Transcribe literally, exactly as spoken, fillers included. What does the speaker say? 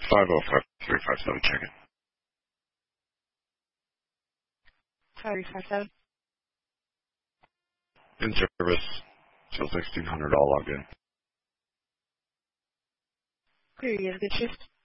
five oh five three five seven, check it. five three five seven. In service, till sixteen hundred, all logged in. Query is a good shift.